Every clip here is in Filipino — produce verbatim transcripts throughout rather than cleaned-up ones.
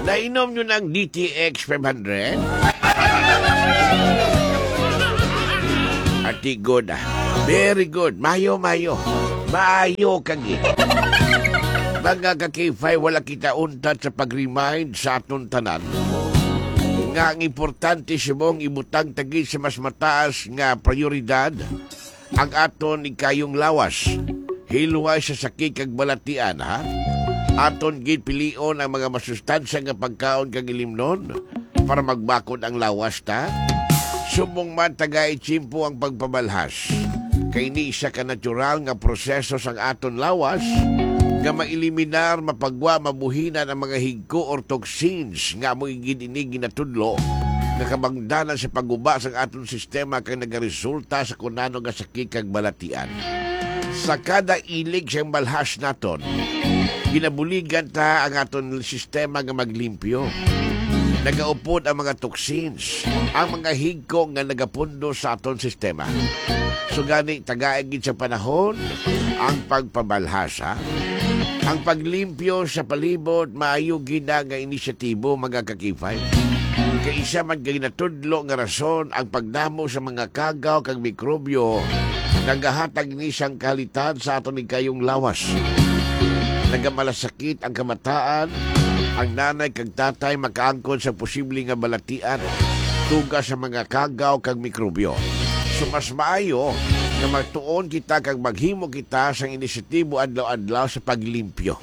Nainom nyo ng D T X five hundred? Ati good ah. Very good. Mayo, mayo. Mayo kagi. Mga ka-K five, wala kita untat sa pag-remind sa aton tanan. Nga ang importante siya mong ibutang tagi sa mas mataas nga prioridad ang aton ikayong lawas. Hiluway sa sakit kag balatian, ha? Aton gid pilion ang mga masustansya nga pagkaon kag ilimnon para magbakod ang lawas ta. Subong man tagay chimpo ang pagpabalhas. Kay ni isa ka natural nga proseso sang aton lawas nga mailiminar, mapagwa, mabuhinan ang mga higko or toxins nga mo igid ini ginatudlo nga kabangdanan sa paguba sang aton sistema kay nagaresulta sa kunano nga sakit kag balatian. Sa kada ilig siyang balhas naton, ginabuligan ta ang aton sistema nga maglimpyo. Nagaupod ang mga toxins, ang mga higko nga nagapundo sa aton sistema. So gani, tagaigid sa panahon, ang pagpabalhasa, ang paglimpyo sa palibot, maayo gina nga inisyatibo mga kakifay. Kaisa man ginatudlo nga rason ang pagdamo sa mga kagaw kag mikrobyo, nagahatag ni siyang kalitan sa aton ikayong lawas. Nagamalasakit ang kamataan, ang nanay kag tatay makaangkon sa posible nga balatian tuga sa mga kagaw kag mikrobyo. So mas maayo nga magtuon kita kag maghimo kita sang inisyatibo adlaw-adlaw sa paglimpyo.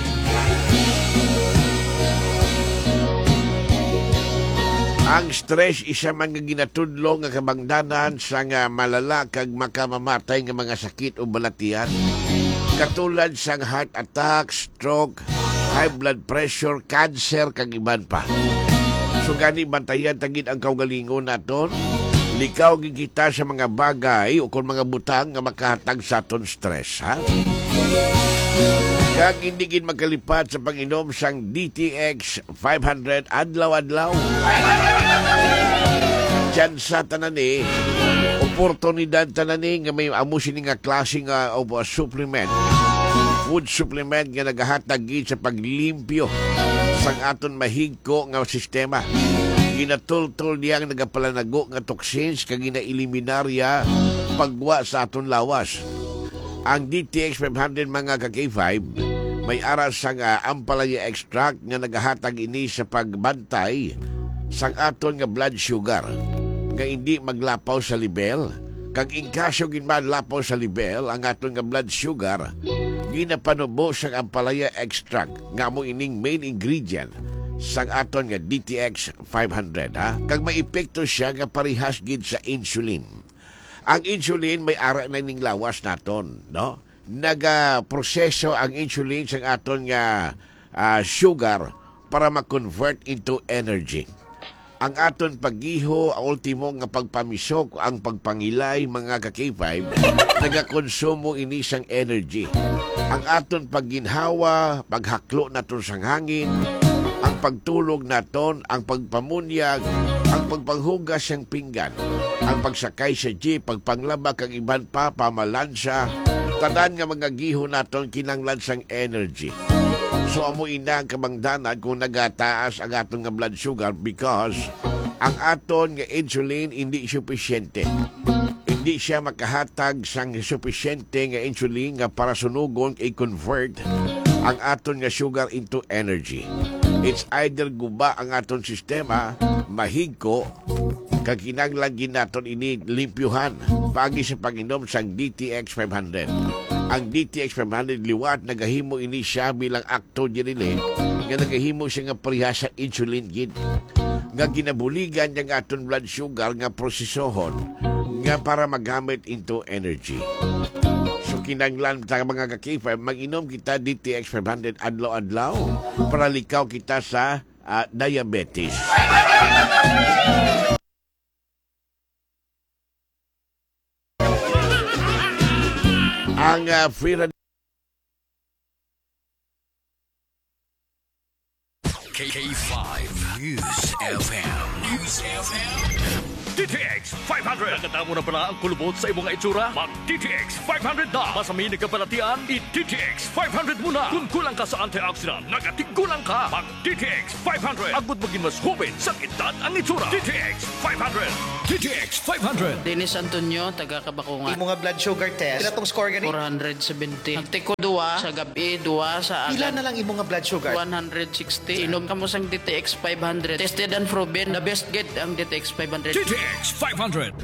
Ang stress isa man nga ginatudlo nga kabangdanan sa nga malala kag makamamatay nga mga sakit o balatian. Katulad sang heart attack, stroke, high blood pressure, cancer, kag iban pa. So gani bantayan tagid ang kaugalingon naton. Likaw gigita sa mga bagay o kung mga butang nga makahatag sa aton stress, ha? Kag hindi gid magkalipat sa pag-inom sang D T X five hundred adlaw-adlaw. Diyan sa tanan eh, oportunidad tanan eh, nga may amo sini nga klase nga of uh, supplement. Food supplement nga nagahatag gid sa paglimpyo sang aton mahigko nga sistema. Ginatultol niyang nagapalanago nga toxins kag ginaeliminarya pagwa sa aton lawas. Ang D T X five hundred mga ka-K five may aras sang uh, ampalaya extract nga nagahatag ini sa pagbantay sang aton nga blood sugar nga hindi maglapaw sa level. Kag inkasyo ginman lapaw sa level ang aton nga blood sugar, ginapanubo sang ampalaya extract nga mo ining main ingredient sang aton nga D T X five hundred, ha? Kag may epekto siya nga parihas gid sa insulin. Ang insulin may ara na ning lawas naton, no? Naga-proseso ang insulin sang aton nga uh, sugar para ma-convert into energy. Ang aton paggiho, ang ultimo nga pagpamisok, ang pagpangilay mga ka-K five, nagakonsumo ini sang energy. Ang aton pagginhawa, paghaklo naton sang hangin, ang pagtulog naton, ang pagpamunyag, ang pagpanghugas sang pinggan, ang pagsakay sa jeep, pagpanglaba kag iban pa, pamalansa, tanan nga mga giho naton kinanglan sang energy. So amo ina ang kabangdanan kung nagataas ang aton nga blood sugar because ang aton nga insulin hindi sufisyente. Hindi siya makahatag sang sufisyente nga insulin nga para sunugon i-convert ang aton nga sugar into energy. It's either guba ang aton sistema, mahigko, kag kinanglan naton ini limpyuhan pagi sa pag-inom sang D T X five hundred. Ang D T X five hundred liwat nagahimo ini siya bilang akto dinili nga nagahimo siya nga pareha sa insulin gid nga ginabuligan yang aton blood sugar nga prosesohon nga para magamit into energy. So kinanglan ta mga ka-K five, mag-inom kita D T X five hundred adlaw-adlaw para likaw kita sa uh, diabetes. Ang uh, free radio K five News F M. News F M. D T X five hundred. Nakita mo na pala ang kulubot sa imong itsura? Mag-D T X five hundred na. Masamini ka palatian, i-D T X five hundred muna. Kung kulang ka sa antioxidant, nagatigulang ka. Mag-D T X five hundred. Agud maging mas hubin sa edad ang itsura. D T X five hundred. D T X five hundred. Dennis Antonio, taga Kabakungan. Imo nga blood sugar test. Pila tong score gani? four seventy. Nagtiko duwa sa gabi, duwa sa Pila agad. na lang imo nga blood sugar? one sixty. Inom ka mo sang D T X five hundred. Tested and proven. The best get ang D T X five hundred. D T X five hundred.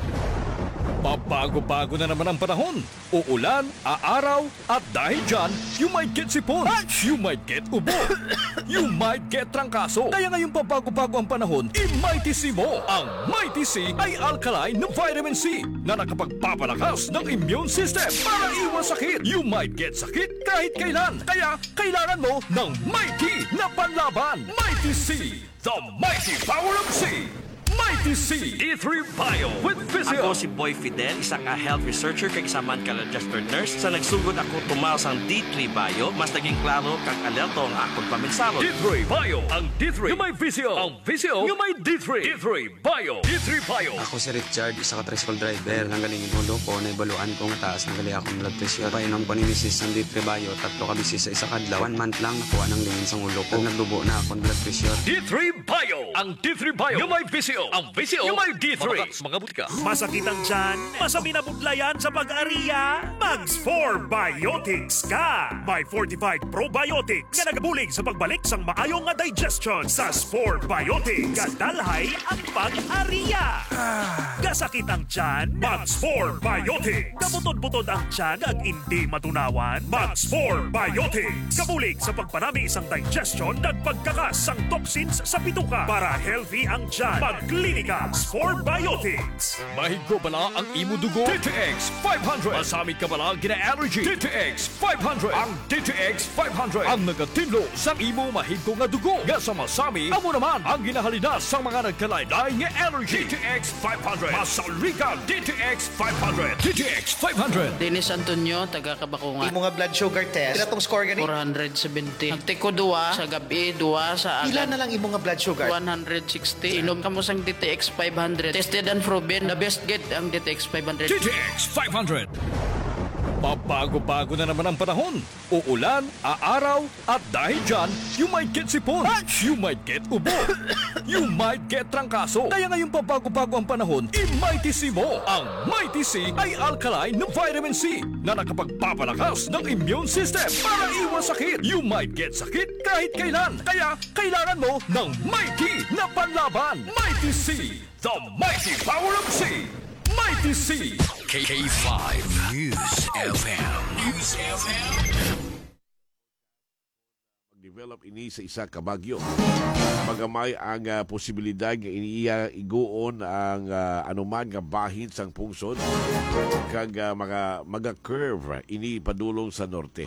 Pabago-bago na naman ang panahon. Uulan, aaraw, at dahil dyan, you might get sipon, you might get ubo, you might get trangkaso. Kaya ngayong pabago-bago ang panahon, i-Mighty C mo. Ang Mighty C ay alkaline na vitamin C na nakapagpapalakas ng immune system para iwas sakit. You might get sakit kahit kailan. Kaya kailangan mo ng Mighty na panlaban. Mighty C, the mighty power of C. Mighty C D three Bio with Physio. Ako si Boy Fidel, isang ka health researcher kay kasamaan ka registered nurse. Sa nagsugod ako tumaw sang D three Bio, mas naging klaro kag alerto ang akong paminsaro. D three Bio, ang D three yung may Physio, ang Physio yung may D three. D three Bio, D three Bio. Ako si Richard, isa ka tricycle driver. Nanggaling yung mundo ko, naibaluan ko nga taas, nanggali akong blood pressure. Painom ko ni Missus ng D three Bio, tatlo ka bisis sa isa kadlaw. One month lang, nakuha ng lingin sa ulo ko. Nagdubo na akong blood pressure. D three Bio, ang D three Bio yung may Physio, ang Physio yung may D three. Mga butika. Masakit ang tiyan? Masami na budlayan sa pag-ariya? Mags four Biotics ka! May fortified probiotics nga nagabulig sa pagbalik sang maayong nga digestion sa four Biotics. Kadalhay ang pag-ariya. Gasakit ang tiyan? Mags four Biotics. Kabutod-butod ang tiyan ag hindi matunawan? Mags four Biotics. Kabulig sa pagpanami sang digestion at pagkakas sang toxins sa bituka para healthy ang tiyan. Pagklinika four Biotics. Mahigko bala ang imo dugo? D T X five hundred. Masamit ka bala gina-allergy? D T X five hundred. Ang D T X five hundred. Ang nagatinlo sa imo mahigko nga dugo. Nga sa masami, amo naman ang ginahalinas sa mga nagkalaylay nga allergy. D T X five hundred. Masalika D T X five hundred. D T X five hundred. Dennis Antonio, taga Kabakungan. Imo nga blood sugar test. Pila tong score gani? four seventy. Nagtiko duwa sa gabi, duwa sa Pila agad. na lang imo nga blood sugar? one sixty. Inom ka mo sang D T X five hundred. Tested and proven. The best get ang D T X five hundred. D T X five hundred. Pabago-bago na naman ang panahon. Uulan, aaraw, at dahil dyan, you might get sipon, you might get ubo, you might get trangkaso. Kaya ngayong pabago-bago ang panahon, i-Mighty C mo. Ang Mighty C ay alkaline na vitamin C na nakapagpapalakas ng immune system para iwas sakit. You might get sakit kahit kailan. Kaya kailangan mo ng Mighty na panlaban. Mighty C, the mighty power of C. Mighty C. K five News F M. News F M. Mag-develop ini sa isa ka bagyo. Magamay ang uh, posibilidad nga iniiya iguon ang uh, anuman nga bahin sang pungsod kag uh, mga maga-curve ini padulong sa norte.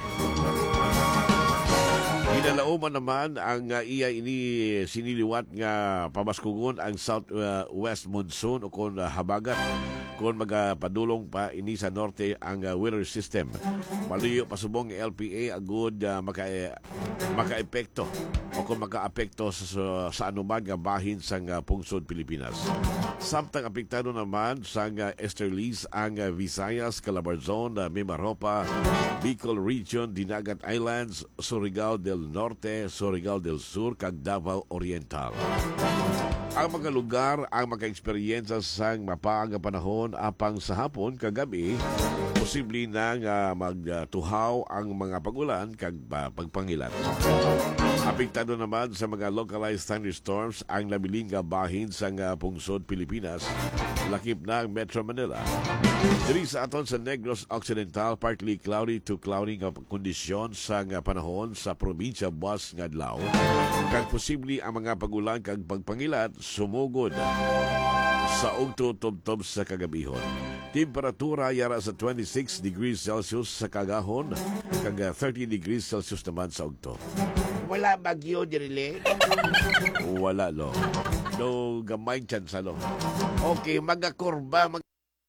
Ginalauman naman ang uh, iya ini siniliwat nga pamaskugon ang southwest uh, monsoon o kung uh, habagat kung magapadulong pa ini sa norte ang uh, weather system. Maluyo pasubong ng L P A agud uh, maka maka-epekto o kung maka-apekto sa, sa, sa anuman nga bahin sa uh, pungsod Pilipinas. Samtang apektado naman sa uh, easterlies ang uh, Visayas, Calabarzon, uh, Mimaropa, Bicol Region, Dinagat Islands, Surigao del Norte, Surigao del Sur, kag Davao Oriental. Ang mga lugar ang maka-eksperyensya sa mapaang panahon apang sa hapon kagabi, posible na nga magtuhaw ang mga pagulan kag uh, pagpangilan. Apektado naman sa mga localized thunderstorms ang labiling nga bahin sa nga pungsod Pilipinas, lakip na ang Metro Manila. Diri sa aton sa Negros Occidental, partly cloudy to cloudy nga kondisyon sa nga panahon sa probinsya Buas nga adlaw. Kag posible ang mga pagulan kag pagpangilat sumugod sa ugto tubtob sa kagabihon. Temperatura yara sa twenty-six degrees Celsius sa kagahon kag thirty degrees Celsius naman sa ugto. Wala bagyo dirile? Wala lo. No gamay chance lo. Okay, magakurba mag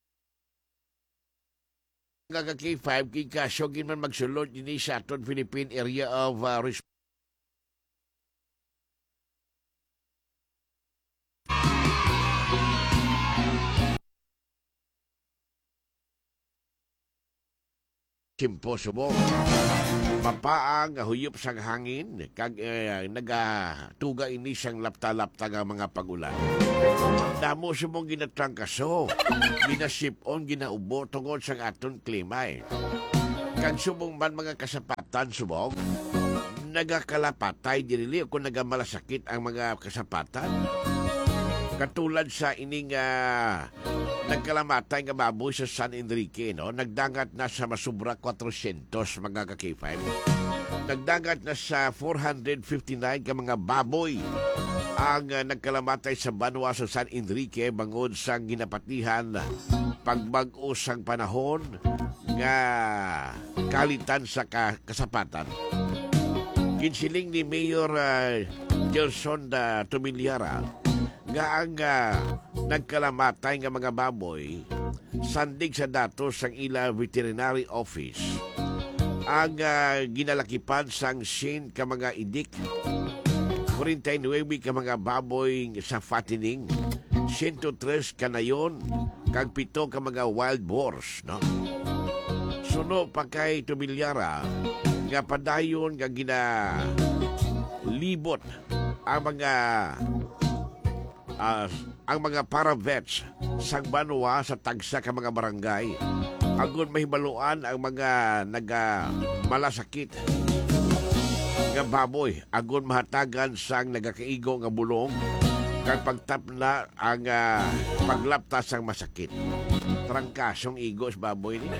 K five kay kasyo man magsulod ini sa aton Philippine Area of uh, Response. Simpo subong. Mapaang huyop sang hangin kag eh, nagatuga ini sang lapta-lapta nga mga pagulan. Damo subong ginatrangkaso, ginasipon, ginaubo tungod sang aton klima eh. Kag subong man mga kasapatan subong, nagakalapatay dirili kung nagamalasakit ang mga kasapatan. Katulad sa ining uh, nagkalamatay nga baboy sa San Enrique, no? Nagdangat na sa masubra four hundred mga ka-K five. Nagdangat na sa four hundred fifty-nine ka mga baboy ang uh, nagkalamatay sa banwa sa San Enrique bangod sa ginapatihan pagbag-o sang panahon nga kalitan sa ka- kasapatan. Kinsiling ni Mayor uh, Gelson uh, Tumilyara nga ang uh, nagkalamatay nga mga baboy sandig sa datos sang ila veterinary office ang uh, ginalakipan sang sin ka mga idik forty-nine ka mga baboy sa fattening one oh three kanayon kag pito ka mga wild boars, no? Suno pa kay Tumilyara nga padayon nga gina libot ang mga Uh, ang mga paravets sang banwa sa tagsa ka mga barangay agon mahibaluan ang mga naga malasakit nga baboy agon mahatagan sang nagakaigo nga bulong kag pagtapna ang uh, paglaptas sang masakit. Trangkasong igos baboy ni.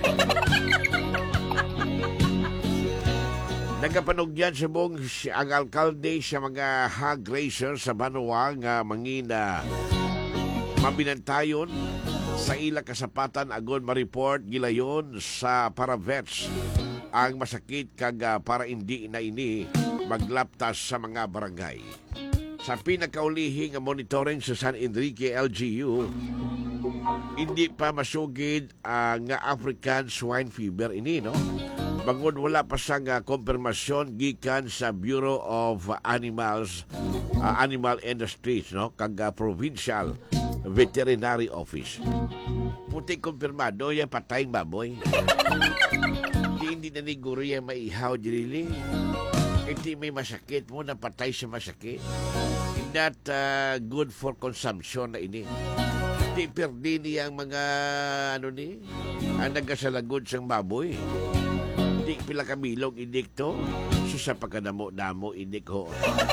Nagapanugyan sa mong ang alkalde sa mga hog racer sa Banwa nga mangina mabinantayon sa ila kasapatan agon ma-report gilayon sa paravets ang masakit kag uh, para hindi na ini maglaptas sa mga barangay. Sa pinakaulihi nga monitoring sa San Enrique L G U, hindi pa masugid uh, nga African swine fever ini, no? Bangod wala pa sang uh, konfirmasyon gikan sa Bureau of Animals uh, Animal Industries, no, kag uh, Provincial Veterinary Office. Puti konfirmado ya patayng baboy. Di hindi na ni guro ya maihaw dirili. Iti may masakit mo na patay sa masakit. Not uh, good for consumption na ini. Di perdi niya ang mga ano ni ang nagasalagod sang baboy. Di pila kabilog indik to. So sa pagkadamo-damo indik ho.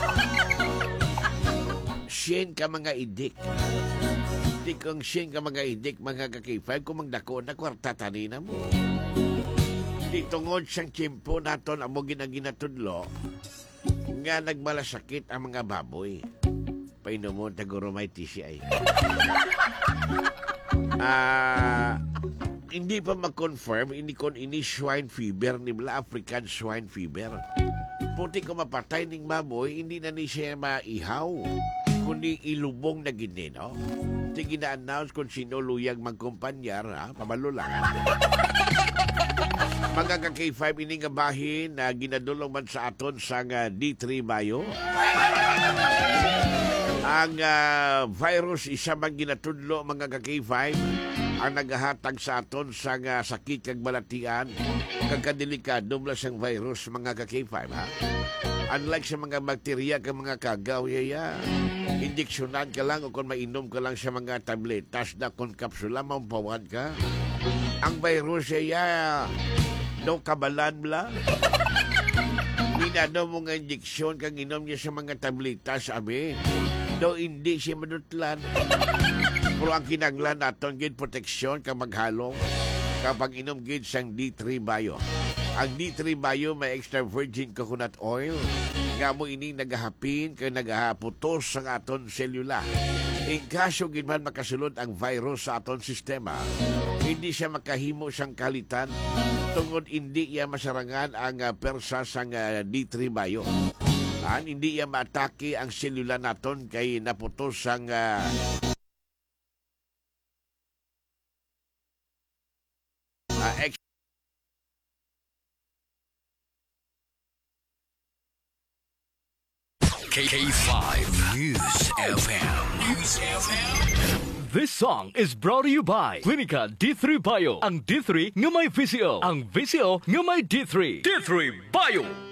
Sien ka mga indik. Di kong sien ka mga indik mga kakifay kung magdako na kwarta tanina mo. Di tungod sang tiyempo naton amo ginaginatudlo nga nagmalasakit ang mga baboy. Painomon taguro may T C I. Ah... Uh, hindi pa mag-confirm ini kon ini swine fever ni bla African swine fever. Puti ko mapatay ning baboy, hindi na ni siya maihaw, kundi ilubong na gini, no? Sige na-announce kung sino luyag magkumpanyar, ha? Pabalo lang. Mga ka-K five ini nga bahin na ginadulong man sa aton sa uh, D three Bayo. Ang uh, virus isa man ginatudlo mga ka-K five ang nagahatag sa aton sa uh, sakit kag balatian kag kadelikado bla sang virus mga ka-K five, ha. Unlike sa mga bakterya kag mga kagaw yaya, injeksyonan ka lang o kung mainom ka lang sa mga tabletas na kung kapsula mampawad ka. Ang virus yaya no kabalan bla. Minado mo nga injeksyon kag inom niya sa mga tabletas abi. Do hindi siya manutlan. Pero ang kinanglan naton gid proteksyon kag maghalong kapag inom gid sang D three Bayo. Ang D three Bayo may extra virgin coconut oil nga mo ini nagahapin kag nagahaputos sang aton selula. In kaso gid man makasulod ang virus sa aton sistema, hindi siya makahimo sang kalitan tungod hindi iya masarangan ang uh, persa sang uh, D three Bayo. An hindi iya maatake ang selula naton kay naputos sang uh, uh, ex- K five News F M. News F M. This song is brought to you by Clinica D three Bio. Ang D three nga may V C O. Ang V C O nga may D three. D three Bio!